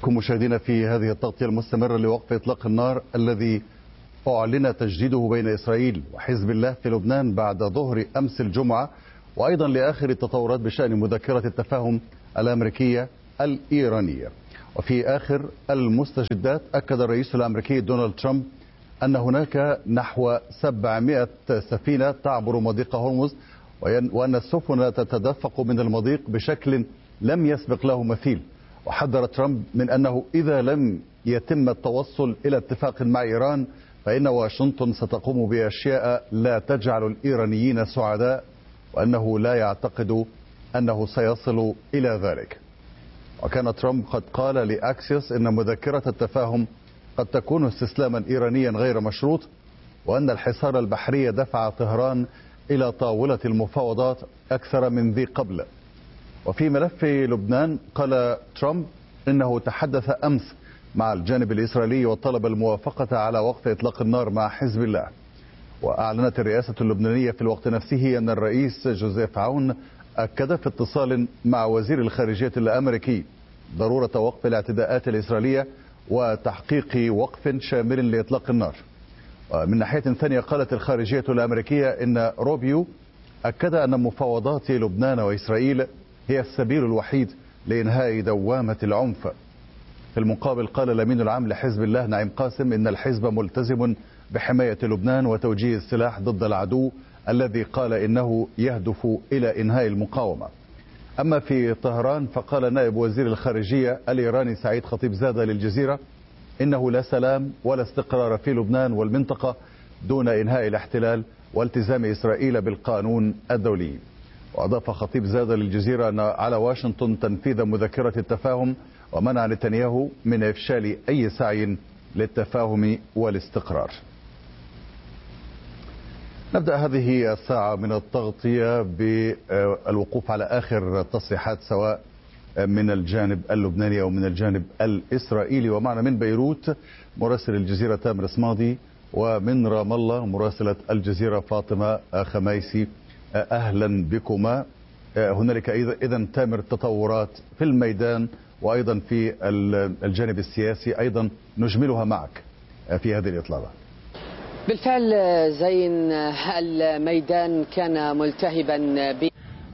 بكم مشاهدينا في هذه التغطية المستمرة لوقف إطلاق النار الذي أعلن تجديده بين إسرائيل وحزب الله في لبنان بعد ظهر أمس الجمعة، وأيضا لآخر التطورات بشأن مذكرة التفاهم الأمريكية الإيرانية. وفي آخر المستجدات أكد الرئيس الأمريكي دونالد ترامب أن هناك نحو 700 سفينة تعبر مضيق هرمز، وأن السفن تتدفق من المضيق بشكل لم يسبق له مثيل. وحذر ترامب من أنه إذا لم يتم التوصل إلى اتفاق مع إيران فإن واشنطن ستقوم بأشياء لا تجعل الإيرانيين سعداء، وأنه لا يعتقد أنه سيصل إلى ذلك. وكان ترامب قد قال لأكسيوس إن مذكرة التفاهم قد تكون استسلاما إيرانيا غير مشروط، وأن الحصار البحري دفع طهران إلى طاولة المفاوضات أكثر من ذي قبل. وفي ملف لبنان قال ترامب إنه تحدث أمس مع الجانب الإسرائيلي وطلب الموافقة على وقف إطلاق النار مع حزب الله. وأعلنت الرئاسة اللبنانية في الوقت نفسه أن الرئيس جوزيف عون أكد في اتصال مع وزير الخارجية الأمريكي ضرورة وقف الاعتداءات الإسرائيلية وتحقيق وقف شامل لإطلاق النار. ومن ناحية ثانية قالت الخارجية الأمريكية إن روبيو أكد أن مفاوضات لبنان وإسرائيل هي السبيل الوحيد لإنهاء دوامة العنف. في المقابل قال الأمين العام لحزب الله نعيم قاسم إن الحزب ملتزم بحماية لبنان وتوجيه السلاح ضد العدو الذي قال إنه يهدف إلى إنهاء المقاومة. أما في طهران فقال نائب وزير الخارجية الإيراني سعيد خطيب زادة للجزيرة إنه لا سلام ولا استقرار في لبنان والمنطقة دون إنهاء الاحتلال والتزام إسرائيل بالقانون الدولي. وأضاف خطيب زادة للجزيرة أن على واشنطن تنفيذ مذكرة التفاهم ومنع نتنياهو من إفشال أي سعي للتفاهم والاستقرار. نبدأ هذه الساعة من التغطية بالوقوف على آخر التصريحات سواء من الجانب اللبناني أو من الجانب الإسرائيلي. ومعنا من بيروت مراسل الجزيرة تامر صمادي، ومن رام الله مراسلة الجزيرة فاطمة خميسي. أهلا بكما. هنالك إذن تامر تطورات في الميدان وأيضا في الجانب السياسي أيضا نجملها معك في هذه الإطلالة. بالفعل زين، الميدان كان ملتهبا ب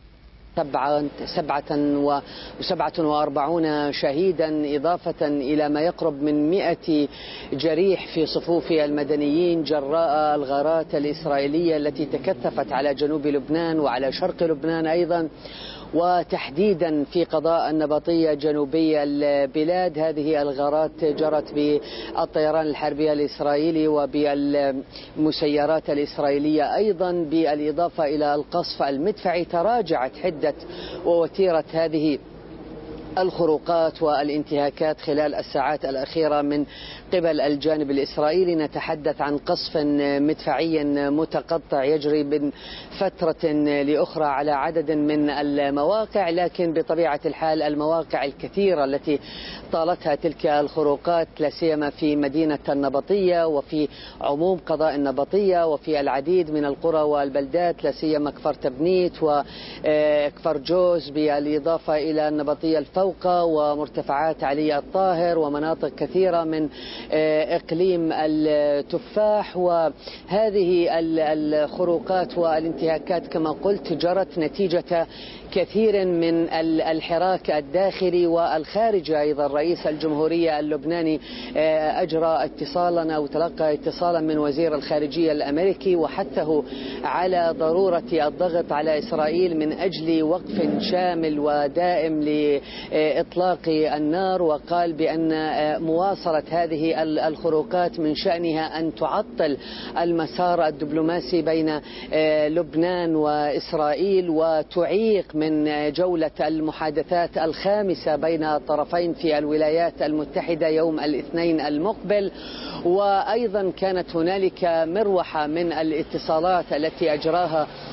47 شهيدا إضافة إلى ما يقرب من 100 جريح في صفوف المدنيين جراء الغارات الإسرائيلية التي تكثفت على جنوب لبنان وعلى شرق لبنان أيضا، وتحديدا في قضاء النبطية جنوبي البلاد. هذه الغارات جرت بالطيران الحربي الإسرائيلي وبالمسيرات الإسرائيلية أيضا، بالإضافة إلى القصف المدفعي. تراجعت حدة ووتيرة هذه الخروقات والانتهاكات خلال الساعات الأخيرة من قبل الجانب الإسرائيلي. نتحدث عن قصف مدفعي متقطع يجري من فترة لأخرى على عدد من المواقع، لكن بطبيعة الحال المواقع الكثيرة التي طالتها تلك الخروقات لا سيما في مدينة النبطية وفي عموم قضاء النبطية وفي العديد من القرى والبلدات لا سيما كفر تبنيت وكفر جوز، بالإضافة إلى النبطية الفوقة ومرتفعات علي الطاهر ومناطق كثيرة من إقليم التفاح. وهذه الخروقات والانتهاكات كما قلت جرت نتيجة كثير من الحراك الداخلي والخارجي. أيضا رئيس الجمهورية اللبناني أجرى اتصالا أو تلقى اتصالا من وزير الخارجية الأمريكي وحثه على ضرورة الضغط على إسرائيل من أجل وقف شامل ودائم لإطلاق النار، وقال بأن مواصلة هذه الخروقات من شأنها أن تعطل المسار الدبلوماسي بين لبنان وإسرائيل وتعيق من جولة المحادثات الخامسة بين الطرفين في الولايات المتحدة يوم الاثنين المقبل. وأيضا كانت هنالك مروحة من الاتصالات التي أجراها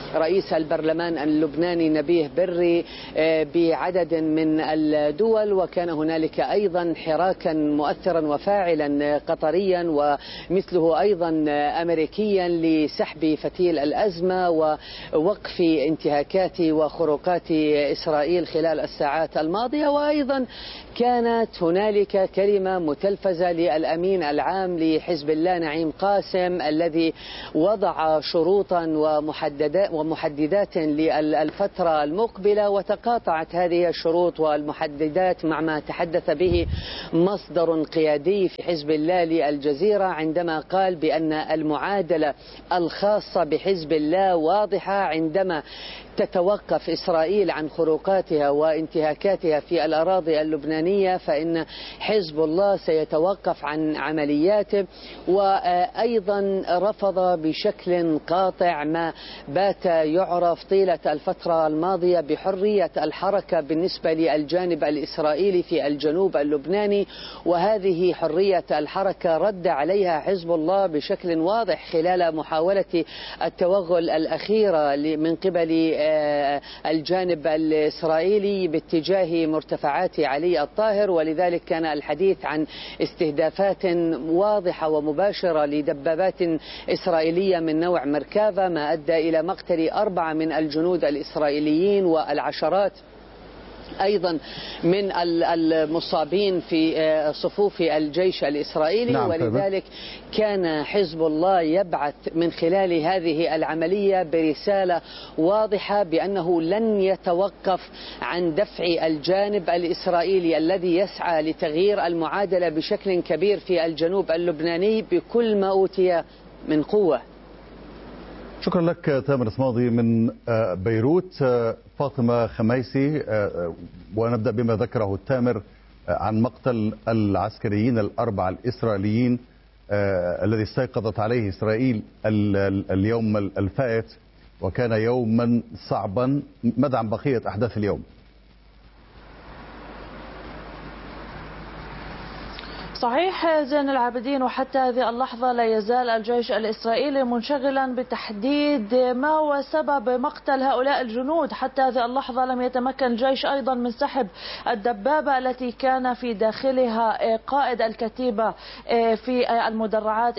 رئيس البرلمان اللبناني نبيه بري بعدد من الدول، وكان هنالك أيضا حراكا مؤثرا وفاعلا قطريا ومثله أيضا أمريكيا لسحب فتيل الأزمة ووقف انتهاكات وخروقات إسرائيل خلال الساعات الماضية. وأيضا كانت هنالك كلمة متلفزة للأمين العام لحزب الله نعيم قاسم الذي وضع شروطا ومحددات للفترة المقبلة، وتقاطعت هذه الشروط والمحددات مع ما تحدث به مصدر قيادي في حزب الله للجزيرة عندما قال بأن المعادلة الخاصة بحزب الله واضحة. عندما تتوقف إسرائيل عن خروقاتها وانتهاكاتها في الأراضي اللبنانية فإن حزب الله سيتوقف عن عملياته. وأيضا رفض بشكل قاطع ما بات يعرف طيلة الفترة الماضية بحرية الحركة بالنسبة للجانب الإسرائيلي في الجنوب اللبناني، وهذه حرية الحركة رد عليها حزب الله بشكل واضح خلال محاولة التوغل الأخيرة من قبل الجانب الإسرائيلي باتجاه مرتفعات علي الطاهر. ولذلك كان الحديث عن استهدافات واضحة ومباشرة لدبابات إسرائيلية من نوع مركافة، ما أدى إلى مقتل 4 من الجنود الإسرائيليين والعشرات أيضا من المصابين في صفوف الجيش الإسرائيلي. نعم. ولذلك كان حزب الله يبعث من خلال هذه العملية برسالة واضحة بأنه لن يتوقف عن دفع الجانب الإسرائيلي الذي يسعى لتغيير المعادلة بشكل كبير في الجنوب اللبناني بكل ما أوتي من قوة. شكرا لك تامر صمادي من بيروت. فاطمة خميسي، ونبدأ بما ذكره التامر عن مقتل العسكريين ال4 الإسرائيليين الذي استيقظت عليه إسرائيل اليوم الفائت، وكان يوما صعبا. ماذا عن بقية أحداث اليوم؟ صحيح زين العابدين، وحتى هذه اللحظة لا يزال الجيش الإسرائيلي منشغلا بتحديد ما هو سبب مقتل هؤلاء الجنود. حتى هذه اللحظة لم يتمكن الجيش أيضا من سحب الدبابة التي كان في داخلها قائد الكتيبة في المدرعات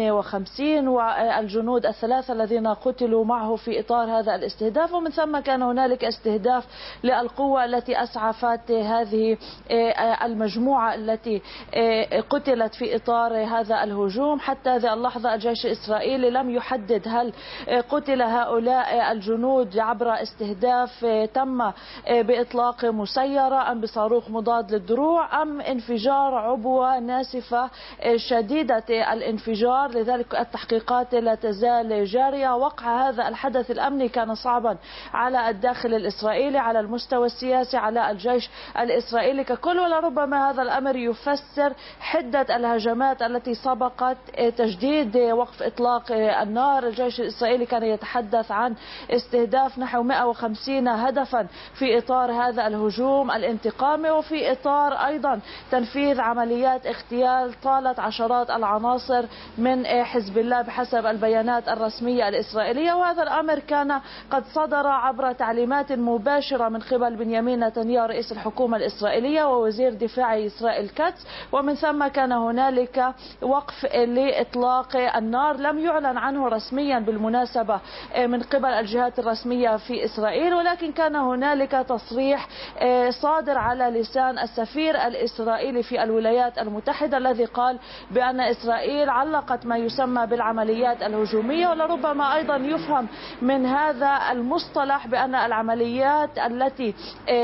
52 والجنود ال3 الذين قتلوا معه في إطار هذا الاستهداف. ومن ثم كان هنالك استهداف للقوة التي أسعفت هذه المجموعة التي قتلت في إطار هذا الهجوم. حتى هذه اللحظة الجيش الإسرائيلي لم يحدد هل قتل هؤلاء الجنود عبر استهداف تم بإطلاق مسيرة أم بصاروخ مضاد للدروع أم انفجار عبوة ناسفة شديدة الانفجار. لذلك التحقيقات لا تزال جارية. وقع هذا الحدث الأمني كان صعبا على الداخل الإسرائيلي على المستوى السياسي على الجيش الإسرائيلي ككل، ولربما هذا الأمر يفسر حدة الهجمات التي سبقت تجديد وقف إطلاق النار. الجيش الإسرائيلي كان يتحدث عن استهداف نحو 150 هدفا في إطار هذا الهجوم الانتقامي، وفي إطار أيضا تنفيذ عمليات اغتيال طالت عشرات العناصر من حزب الله بحسب البيانات الرسمية الإسرائيلية. وهذا الأمر كان قد صدر عبر تعليمات مباشرة من قبل بنيامين نتنياهو رئيس الحكومة الإسرائيلية ووزير دفاع إسرائيل كاتس. ومن ثم كان هنالك وقف لإطلاق النار لم يعلن عنه رسميا بالمناسبة من قبل الجهات الرسمية في إسرائيل، ولكن كان هنالك تصريح صادر على لسان السفير الإسرائيلي في الولايات المتحدة الذي قال بأن إسرائيل علقت ما يسمى بالعمليات الهجومية. ولربما أيضا يفهم من هذا المصطلح بأن العمليات التي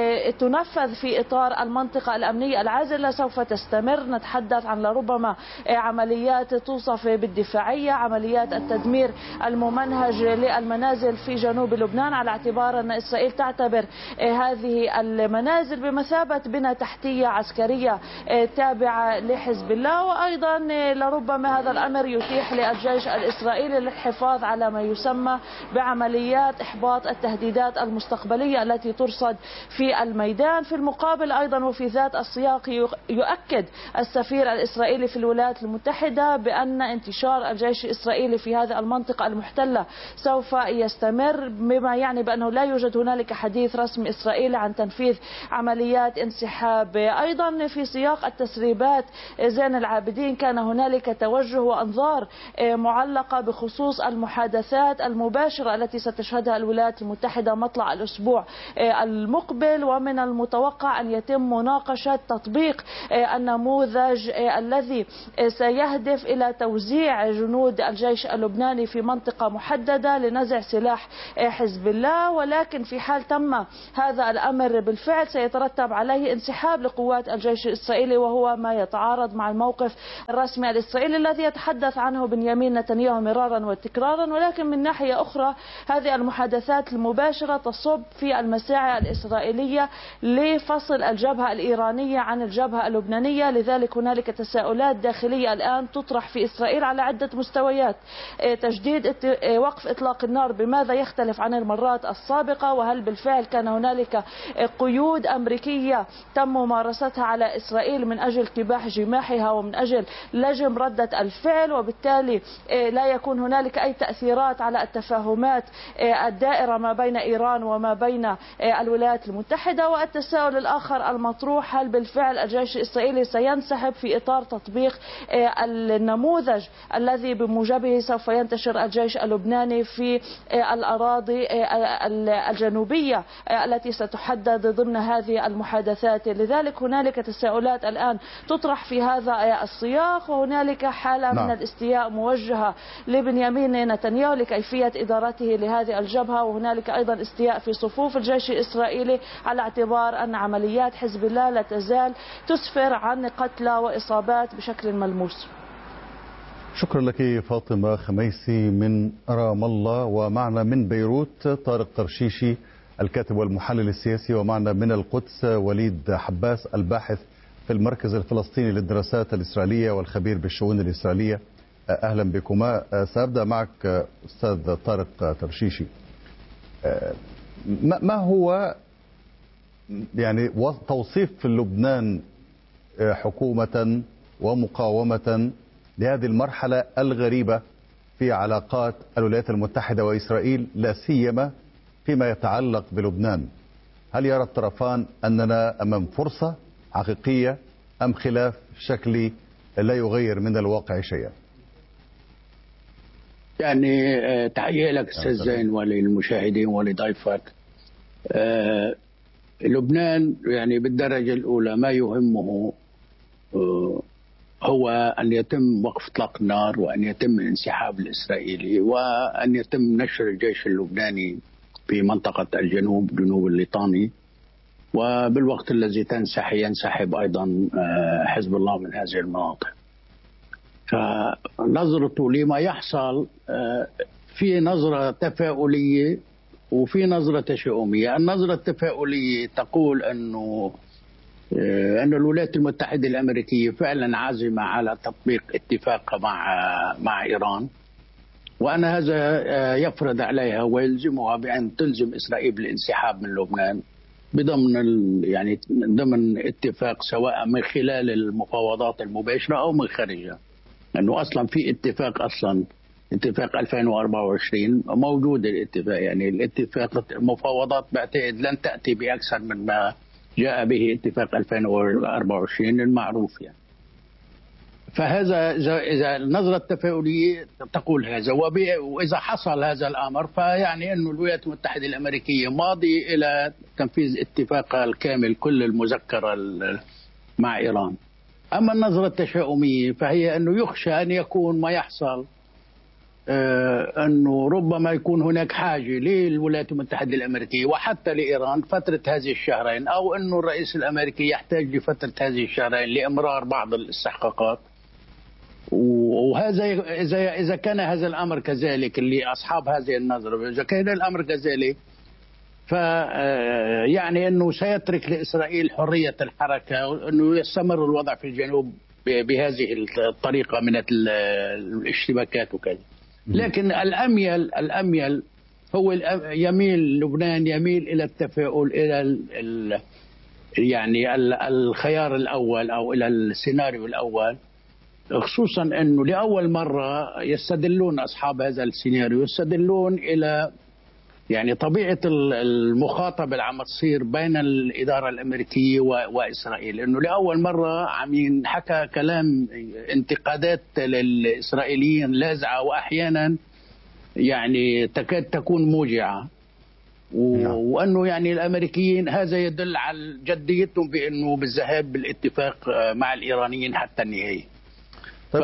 تنفذ في إطار المنطقة الأمنية العازلة سوف تستمر. نتحدث عن لربما عمليات توصف بالدفاعية، عمليات التدمير الممنهج للمنازل في جنوب لبنان، على اعتبار أن إسرائيل تعتبر هذه المنازل بمثابة بنى تحتية عسكرية تابعة لحزب الله. وأيضا لربما هذا الأمر يتيح للجيش الإسرائيلي للحفاظ على ما يسمى بعمليات إحباط التهديدات المستقبلية التي ترصد في الميدان. في المقابل أيضا وفي ذات السياق يؤكد السفير الإسرائيلي في الولايات المتحدة بأن انتشار الجيش الإسرائيلي في هذه المنطقة المحتلة سوف يستمر، بما يعني بأنه لا يوجد هنالك حديث رسمي إسرائيلي عن تنفيذ عمليات انسحاب. أيضا في سياق التسريبات زين العابدين كان هنالك توجه وأنظار معلقة بخصوص المحادثات المباشرة التي ستشهدها الولايات المتحدة مطلع الأسبوع المقبل، ومن المتوقع أن يتم مناقشة تطبيق النموذج الذي سيهدف إلى توزيع جنود الجيش اللبناني في منطقة محددة لنزع سلاح حزب الله. ولكن في حال تم هذا الأمر بالفعل سيترتب عليه انسحاب لقوات الجيش الإسرائيلي، وهو ما يتعارض مع الموقف الرسمي الإسرائيلي الذي يتحدث عنه بنيامين نتنياهو مرارا وتكرارا. ولكن من ناحية أخرى هذه المحادثات المباشرة تصب في المساعي الإسرائيلية لفصل الجبهة الإيرانية عن الجبهة اللبنانية. لذلك هنالك تساؤلات داخلية الآن تطرح في إسرائيل على عدة مستويات. تجديد وقف إطلاق النار بماذا يختلف عن المرات السابقة؟ وهل بالفعل كان هنالك قيود أمريكية تم ممارستها على إسرائيل من أجل كباح جماحها ومن أجل لجم ردة الفعل، وبالتالي لا يكون هنالك أي تأثيرات على التفاهمات الدائرة ما بين إيران وما بين الولايات المتحدة؟ والتساؤل الآخر المطروح، هل بالفعل الجيش الإسرائيلي سينسحب في إطار تطبيق النموذج الذي بموجبه سوف ينتشر الجيش اللبناني في الأراضي الجنوبية التي ستحدد ضمن هذه المحادثات؟ لذلك هنالك تساؤلات الآن تطرح في هذا السياق، وهنالك حالة من الاستياء موجهة لبنيامين نتنياهو لكيفية إدارته لهذه الجبهة، وهنالك أيضا استياء في صفوف الجيش الإسرائيلي على اعتبار أن عمليات حزب الله لا تزال تسفر عن قتلى وإصابات بشكل ملموس. شكرا لك فاطمة خميسي من رام الله. ومعنا من بيروت طارق ترشيشي الكاتب والمحلل السياسي، ومعنا من القدس وليد حباس الباحث في المركز الفلسطيني للدراسات الإسرائيلية والخبير بالشؤون الإسرائيلية. أهلا بكما. سأبدأ معك أستاذ طارق ترشيشي. ما هو يعني توصيف لبنان حكومة ومقاومة لهذه المرحلة الغريبة في علاقات الولايات المتحدة وإسرائيل، لا سيما فيما يتعلق بلبنان؟ هل يرى الطرفان أننا أمام فرصة حقيقية أم خلاف شكلي لا يغير من الواقع شيئا؟ يعني تحية لك أستاذ زين وللمشاهدين ولضيفك. لبنان يعني بالدرجة الأولى ما يهمه هو أن يتم وقف إطلاق النار، وأن يتم الانسحاب الإسرائيلي، وأن يتم نشر الجيش اللبناني في منطقة الجنوب جنوب الليطاني، وبالوقت الذي ينسحب أيضا حزب الله من هذه المناطق. فنظرته لما يحصل في نظرة تفاؤلية وفي نظرة تشاؤمية. النظرة التفاؤلية تقول أن الولايات المتحدة الأمريكية فعلا عازمة على تطبيق اتفاق مع إيران، وأن هذا يفرض عليها ويلزمها بأن تلزم إسرائيل بالانسحاب من لبنان ضمن اتفاق، سواء من خلال المفاوضات المباشرة أو من خارجها. لأنه أصلا في اتفاق 2024 موجود. الاتفاق المفاوضات بعتقد لن تأتي بأكثر من ما جاء به اتفاق 2024 المعروف يعني. فهذا إذا النظرة التفاؤلية تقول هذا، وإذا حصل هذا الأمر فيعني أن الولايات المتحدة الأمريكية ماضي إلى تنفيذ اتفاقها الكامل كل المذكرة مع إيران. أما النظرة التشاؤمية فهي أنه يخشى أن يكون ما يحصل أنه ربما يكون هناك حاجة للولايات المتحدة الأمريكية وحتى لإيران فترة هذه الشهرين، أو أنه الرئيس الأمريكي يحتاج لفترة هذه الشهرين لإمرار بعض الاستحقاقات. وهذا إذا كان هذا الأمر كذلك لأصحاب هذه النظرة، إذا كان الأمر كذلك يعني أنه سيترك لإسرائيل حرية الحركة، وأنه يستمر الوضع في الجنوب بهذه الطريقة من الاشتباكات وكذا. لكن الأميل هو لبنان يميل إلى التفاؤل، إلى يعني الخيار الأول أو إلى السيناريو الأول، خصوصا أنه لأول مرة يستدلون أصحاب هذا السيناريو يستدلون إلى يعني طبيعة المخاطبة اللي عم تصير بين الإدارة الأمريكية وإسرائيل، أنه لأول مرة عم ينحكى كلام انتقادات للإسرائيليين لاذعة وأحيانا يعني تكاد تكون موجعة، وأنه يعني الأمريكيين هذا يدل على جديتهم بأنه بالذهاب بالاتفاق مع الإيرانيين حتى النهاية. طيب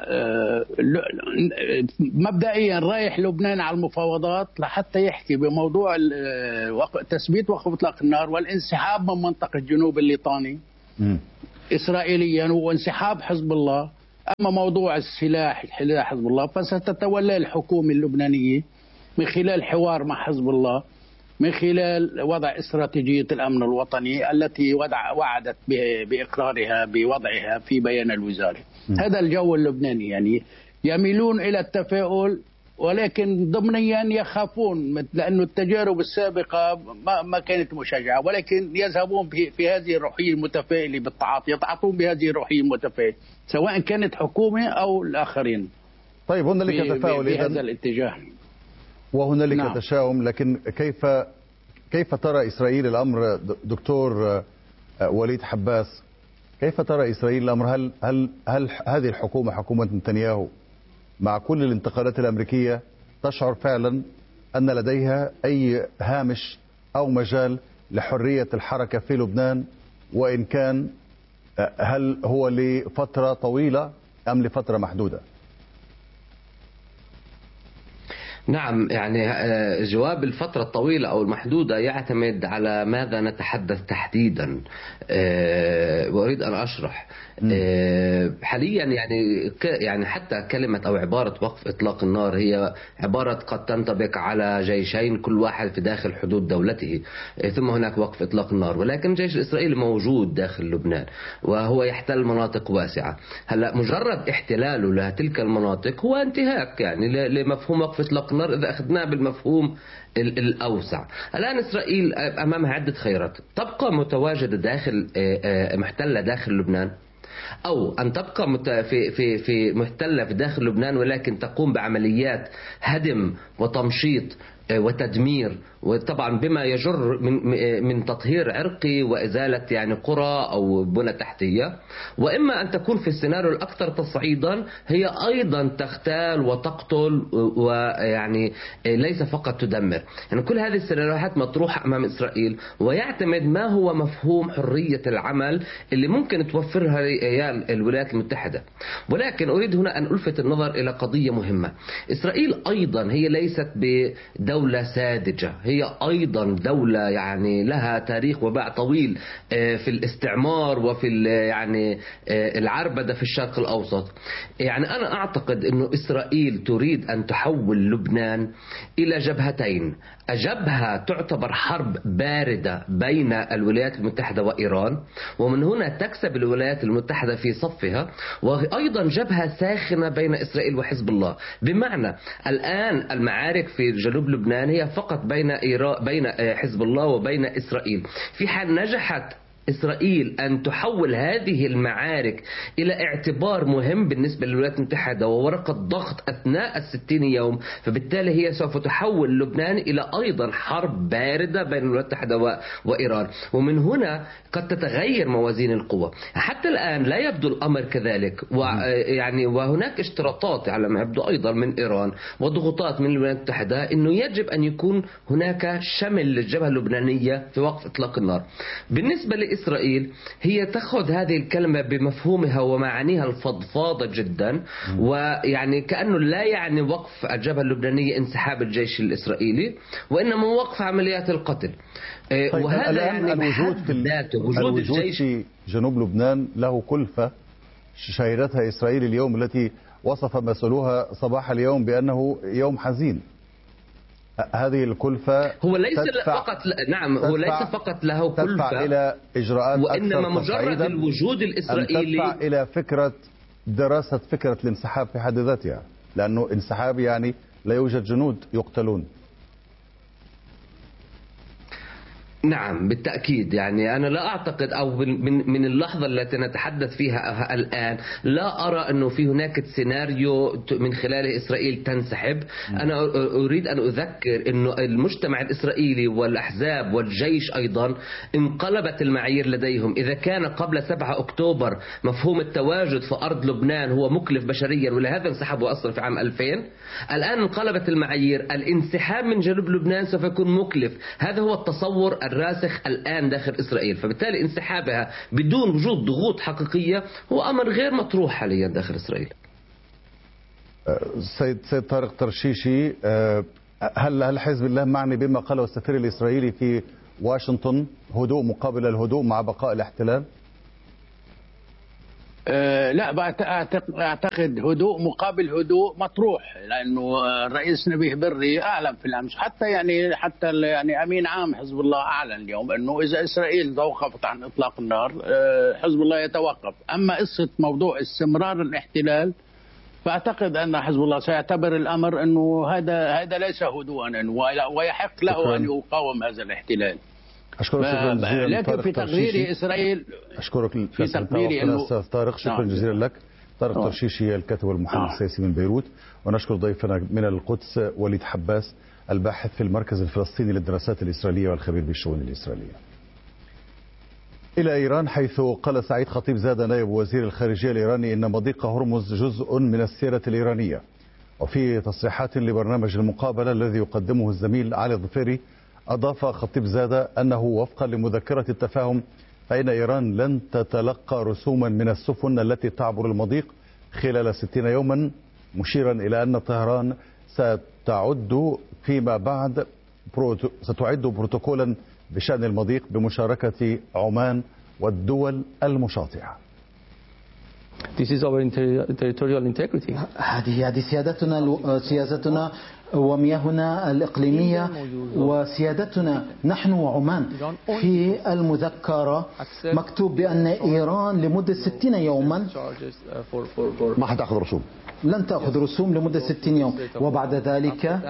مبدئيا رايح لبنان على المفاوضات لحتى يحكي بموضوع تثبيت وقف اطلاق النار والانسحاب من منطقه جنوب الليطاني اسرائيليا وانسحاب حزب الله. اما موضوع السلاح حزب الله فستتولى الحكومه اللبنانيه من خلال حوار مع حزب الله، من خلال وضع استراتيجية الأمن الوطني التي وعدت بإقرارها بوضعها في بيان الوزارة. هذا الجو اللبناني، يعني يميلون إلى التفاؤل ولكن ضمنيا يخافون، لأن التجارب السابقة ما كانت مشجعة، ولكن يذهبون في هذه الروحية المتفائلة بالتعاطي، يتعاطون بهذه الروحية المتفائلة سواء كانت حكومة أو الآخرين. طيب هنالك تفاؤل بهذا الاتجاه وهنالك نعم. تشاؤم، لكن كيف ترى إسرائيل الأمر دكتور وليد حباس؟ كيف ترى إسرائيل الأمر؟ هل هذه الحكومة، حكومة نتنياهو، مع كل الانتقادات الأمريكية تشعر فعلا أن لديها أي هامش أو مجال لحرية الحركة في لبنان؟ وإن كان هل هو لفترة طويلة أم لفترة محدودة؟ نعم، يعني جواب الفترة الطويلة أو المحدودة يعتمد على ماذا نتحدث تحديدا، وأريد أن أشرح. حاليا يعني حتى كلمة أو عبارة وقف إطلاق النار هي عبارة قد تنطبق على جيشين كل واحد في داخل حدود دولته، ثم هناك وقف إطلاق النار، ولكن الجيش الإسرائيلي موجود داخل لبنان وهو يحتل مناطق واسعة. هلا مجرد احتلاله لتلك المناطق هو انتهاك يعني لمفهوم وقف إطلاق النار إذا أخذناه بالمفهوم الأوسع. الآن إسرائيل أمامها عدة خيارات: تبقى متواجدة داخل محتلة داخل لبنان، أو أن تبقى في محتلة في داخل لبنان ولكن تقوم بعمليات هدم وتمشيط وتدمير، وطبعا بما يجر من تطهير عرقي وإزالة يعني قرى أو بنى تحتية. وإما أن تكون في السيناريو الأكثر تصعيدا هي أيضا تغتال وتقتل، ويعني ليس فقط تدمر. يعني كل هذه السيناريوهات مطروحة أمام إسرائيل، ويعتمد ما هو مفهوم حرية العمل اللي ممكن توفرها الولايات المتحدة. ولكن أريد هنا أن ألفت النظر إلى قضية مهمة: إسرائيل أيضا هي ليست بدولة ساذجة، هي أيضا دولة يعني لها تاريخ وباع طويل في الاستعمار وفي يعني العربدة في الشرق الأوسط. يعني أنا أعتقد أن إسرائيل تريد أن تحول لبنان إلى جبهتين: جبهة تعتبر حرب باردة بين الولايات المتحدة وإيران، ومن هنا تكسب الولايات المتحدة في صفها، وأيضا جبهة ساخنة بين إسرائيل وحزب الله. بمعنى الآن المعارك في جنوب لبنان هي فقط بين حزب الله وبين إسرائيل. في حال نجحت إسرائيل أن تحول هذه المعارك إلى اعتبار مهم بالنسبة للولايات المتحدة وورقة ضغط أثناء 60 يوم، فبالتالي هي سوف تحول لبنان إلى أيضا حرب باردة بين الولايات المتحدة وإيران، ومن هنا قد تتغير موازين القوى. حتى الآن لا يبدو الأمر كذلك، وهناك اشتراطات على ما يبدو أيضا من إيران وضغوطات من الولايات المتحدة أنه يجب أن يكون هناك شمل للجبهة اللبنانية في وقف إطلاق النار. بالنسبة إسرائيل هي تأخذ هذه الكلمة بمفهومها ومعانيها الفضفاضة جدا، ويعني كأنه لا يعني وقف الجبهة اللبنانية انسحاب الجيش الإسرائيلي، وإنما وقف عمليات القتل. طيب وهذا يعني الوجود الجيش في جنوب لبنان له كلفة شهدتها إسرائيل اليوم، التي وصف مسؤولوها صباح اليوم بأنه يوم حزين. هذه الكلفة هو ليس فقط هو ليس فقط له كلفة، تدفع إلى إجراءات وإنما مجرد الوجود الإسرائيلي تدفع إلى دراسة فكرة الانسحاب في حد ذاتها، لأنه انسحاب يعني لا يوجد جنود يقتلون. نعم بالتأكيد. يعني أنا لا أعتقد أو من اللحظة التي نتحدث فيها الآن لا أرى أنه في هناك سيناريو من خلاله إسرائيل تنسحب. أنا أريد أن أذكر أنه المجتمع الإسرائيلي والأحزاب والجيش أيضا انقلبت المعايير لديهم. إذا كان قبل 7 أكتوبر مفهوم التواجد في أرض لبنان هو مكلف بشريا ولهذا انسحبوا أصلا في عام 2000، الآن انقلبت المعايير، الانسحاب من جنوب لبنان سوف يكون مكلف. هذا هو التصور الراسخ الآن داخل إسرائيل، فبالتالي انسحابها بدون وجود ضغوط حقيقية هو أمر غير مطروح حاليا داخل إسرائيل. سيد طارق ترشيشي، هل حزب الله معني بما قاله السفير الإسرائيلي في واشنطن، هدوء مقابل الهدوء مع بقاء الاحتلال؟ لا، أعتقد هدوء مقابل هدوء مطروح، لأنه الرئيس نبيه بري أعلن في الأمس، حتى أمين عام حزب الله أعلن اليوم أنه إذا إسرائيل توقفت عن إطلاق النار حزب الله يتوقف. أما قصة موضوع استمرار الاحتلال فأعتقد أن حزب الله سيعتبر الأمر أنه هذا ليس هدوءا ويحق له أن يقاوم هذا الاحتلال. أشكرك شكرا جزيلا. لكن في تقديري إسرائيل أشكرك في تقديري أنه أستاذ طارق، شكرا جزيلا لك. طارق ترشيشي الكاتب والمحلل السياسي من بيروت، ونشكر ضيفنا من القدس وليد حباس الباحث في المركز الفلسطيني للدراسات الإسرائيلية والخبير بالشؤون الإسرائيلية. إلى إيران، حيث قال سعيد خطيب زاد نائب وزير الخارجية الإيراني إن مضيق هرمز جزء من السيرة الإيرانية. وفي تصريحات لبرنامج المقابلة الذي يقدمه الزميل علي الظفيري، أضاف خطيب زاد أنه وفقا لمذكرة التفاهم فإن إيران لن تتلقى رسوما من السفن التي تعبر المضيق خلال 60 يوما، مشيرا إلى أن طهران ستعد فيما بعد بروتوكولا بشأن المضيق بمشاركة عمان والدول المشاطئة. This is our territorial integrity. هذه سيادتنا ومياهنا الإقليمية وسيادتنا نحن وعمان. في المذكرة مكتوب بأن إيران لمدة 60 يوما ما حتأخذ رسوم، لن تأخذ رسوم لمدة 60 يوم، وبعد ذلك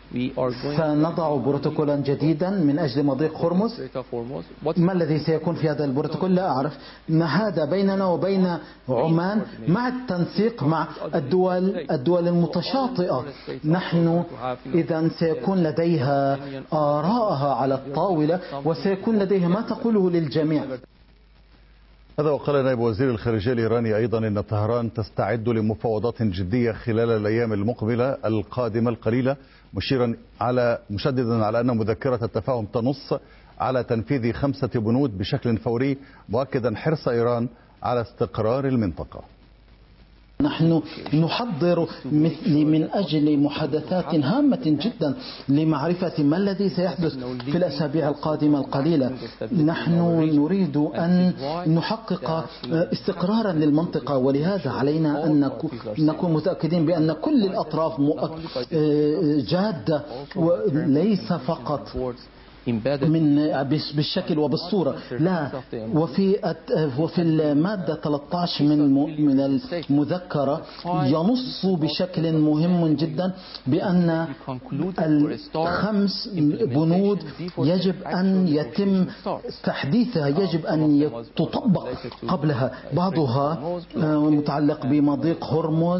سنضع بروتوكولا جديدا من أجل مضيق هرمز. ما الذي سيكون في هذا البروتوكول لا أعرف. هذا بيننا وبين عمان مع التنسيق مع الدول المتشاطئة. نحن إذا سيكون لديها آراءها على الطاولة وسيكون لديها ما تقوله للجميع. هذا وقال نائب وزير الخارجية الإيراني أيضا أن طهران تستعد لمفاوضات جدية خلال الأيام المقبلة القادمة القليلة، مشددا على أن مذكرة التفاهم تنص على تنفيذ 5 بنود بشكل فوري، مؤكدا حرص إيران على استقرار المنطقة. نحن نحضر من أجل محادثات هامة جدا لمعرفة ما الذي سيحدث في الأسابيع القادمة القليلة. نحن نريد أن نحقق استقرارا للمنطقة، ولهذا علينا أن نكون متأكدين بأن كل الأطراف جادة وليس فقط بالشكل وبالصورة. لا، وفي المادة 13 من المذكرة ينص بشكل مهم جدا بأن 5 بنود يجب أن يتم تحديثها، يجب أن تطبق قبلها. بعضها متعلق بمضيق هرمز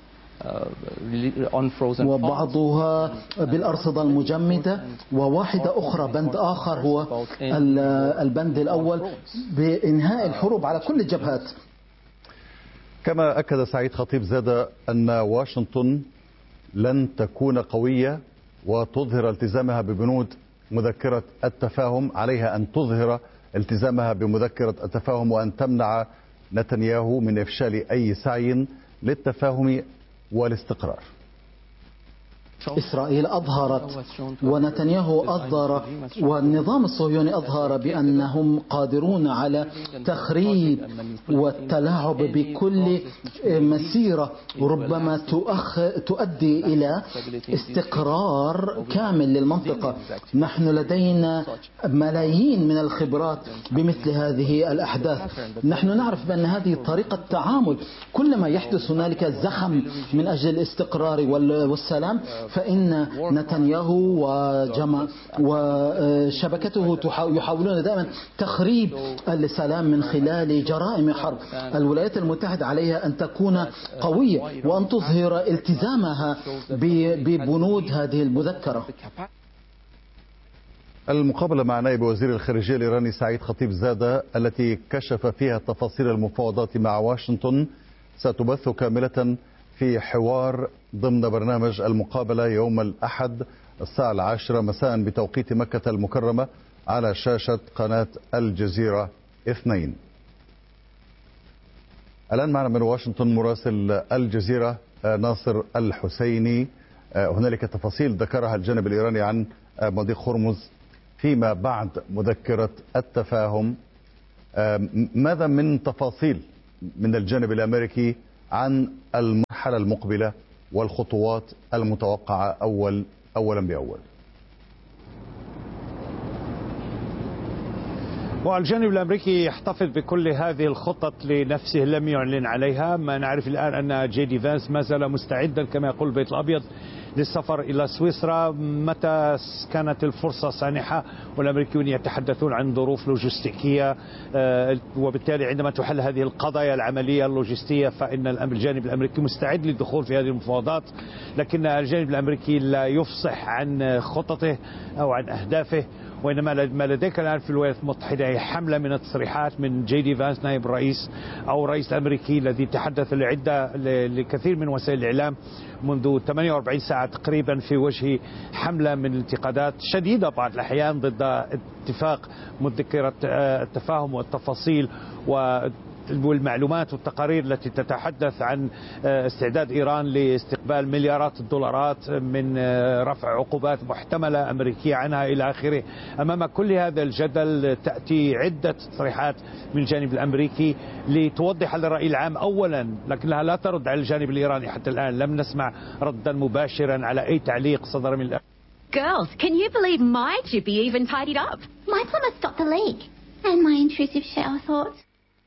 وبعضها بالأرصدة المجمدة، وواحدة أخرى بند آخر هو البند الأول بإنهاء الحروب على كل الجبهات. كما أكد سعيد خطيب زاد أن واشنطن لن تكون قوية وتظهر التزامها ببنود مذكرة التفاهم، عليها أن تظهر التزامها بمذكرة التفاهم وأن تمنع نتنياهو من إفشال أي سعي للتفاهم والاستقرار. إسرائيل أظهرت ونتنياهو أظهر والنظام الصهيوني أظهر بأنهم قادرون على تخريب والتلاعب بكل مسيرة ربما تؤدي إلى استقرار كامل للمنطقة. نحن لدينا ملايين من الخبرات بمثل هذه الأحداث. نحن نعرف بأن هذه طريقة تعامل. كلما يحدث هنالك زخم من أجل الاستقرار والسلام فإن نتنياهو وشبكته يحاولون دائما تخريب السلام من خلال جرائم حرب. الولايات المتحدة عليها أن تكون قوية وأن تظهر التزامها ببنود هذه المذكرة. المقابلة مع نائب وزير الخارجية الإيراني سعيد خطيب زادة التي كشف فيها تفاصيل المفاوضات مع واشنطن ستبث كاملة في حوار ضمن برنامج المقابلة يوم الأحد الساعة 10 مساء بتوقيت مكة المكرمة على شاشة قناة الجزيرة 2. الآن معنا من واشنطن مراسل الجزيرة ناصر الحسيني. هنالك تفاصيل ذكرها الجانب الإيراني عن مضيق هرمز فيما بعد مذكرة التفاهم. ماذا من تفاصيل من الجانب الأمريكي عن المرحلة المقبلة والخطوات المتوقعة أولا بأول؟ والجانب الأمريكي يحتفظ بكل هذه الخطط لنفسه، لم يعلن عليها. ما نعرف الآن أن جي دي فانس ما زال مستعدا كما يقول البيت الأبيض للسفر إلى سويسرا متى كانت الفرصة سانحة، والأمريكيون يتحدثون عن ظروف لوجستيكية، وبالتالي عندما تحل هذه القضايا العملية اللوجستية فإن الجانب الأمريكي مستعد للدخول في هذه المفاوضات. لكن الجانب الأمريكي لا يفصح عن خططه أو عن أهدافه، وإنما ما لديك الآن في الولايات المتحدة هي حملة من التصريحات من جي دي فانس نائب الرئيس أو الرئيس الأمريكي الذي تحدث لكثير من وسائل الإعلام منذ 48 ساعة تقريبا في وجه حملة من الانتقادات شديدة بعض الأحيان ضد اتفاق مذكرة التفاهم والتفاصيل والمعلومات والتقارير التي تتحدث عن استعداد إيران لاستقبال مليارات الدولارات من رفع عقوبات محتملة أمريكية عنها إلى آخره. أمام كل هذا الجدل تأتي عدة تصريحات من الجانب الأمريكي لتوضح للرأي العام أولا، لكنها لا ترد على الجانب الإيراني. حتى الآن لم نسمع ردا مباشرا على أي تعليق صدر من Girls, can you believe my jippy even tidied up? My plumber stopped the leak. And my intrusive shower thoughts.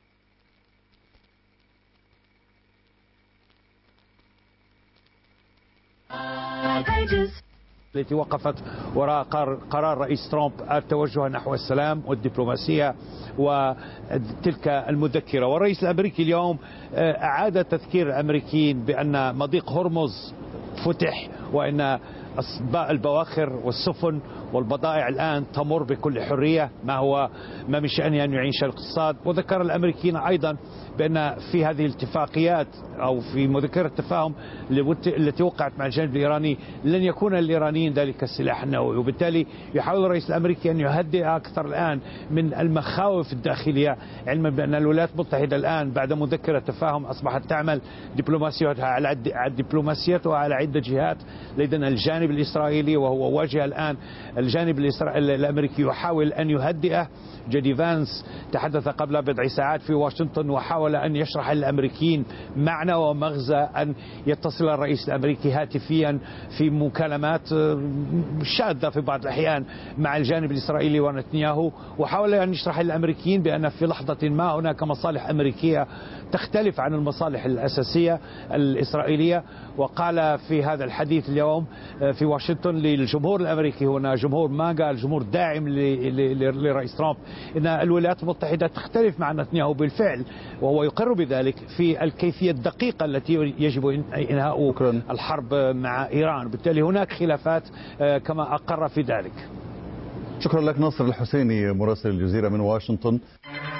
التي وقفت وراء قرار رئيس ترامب التوجه نحو السلام والدبلوماسية وتلك المذكرة. والرئيس الأمريكي اليوم أعاد تذكير الأمريكيين بأن مضيق هرمز فتح، وأن البواخر والسفن والبضائع الآن تمر بكل حرية، ما من شأنها أن يعيش الاقتصاد. وذكر الأمريكيين أيضا بأن في هذه الاتفاقيات أو في مذكرة التفاهم التي وقعت مع الجانب الإيراني لن يكون للإيرانيين ذلك السلاح النووي، وبالتالي يحاول الرئيس الأمريكي أن يهدئ أكثر الآن من المخاوف الداخلية، علما بأن الولايات المتحدة الآن بعد مذكرة التفاهم أصبحت تعمل دبلوماسيتها على عدة جهات. لدينا الجانب الإسرائيلي وهو واجه الآن الجانب الأمريكي يحاول أن يهدئه. جدي فانس تحدث قبل بضع ساعات في واشنطن وحاول أن يشرح للأمريكيين معنى ومغزى أن يتصل الرئيس الأمريكي هاتفيا في مكالمات شاذة في بعض الأحيان مع الجانب الإسرائيلي ونتنياهو، وحاول أن يشرح للأمريكيين بأن في لحظة ما هناك مصالح أمريكية تختلف عن المصالح الأساسية الإسرائيلية. وقال في هذا الحديث اليوم في واشنطن للجمهور الأمريكي، هنا جمهور ماجا، الجمهور داعم لرئيس ترامب، إن الولايات المتحدة تختلف مع نتنياهو بالفعل، وهو يقر بذلك في الكيفية الدقيقة التي يجب إنهاء الحرب مع إيران. بالتالي هناك خلافات كما أقر في ذلك. شكرا لك ناصر الحسيني مراسل الجزيرة من واشنطن.